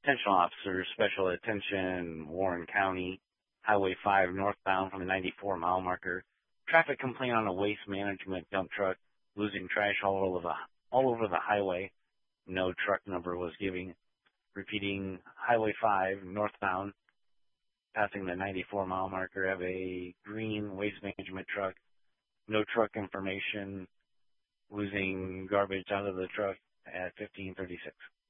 Attention officers, special attention, Warren County, Highway 5 northbound from the 94-mile marker. Traffic complaint on a waste management dump truck losing trash all over the highway. No truck number was given. Repeating, Highway 5 northbound, passing the 94-mile marker, have a green waste management truck. No truck information, losing garbage out of the truck at 1536.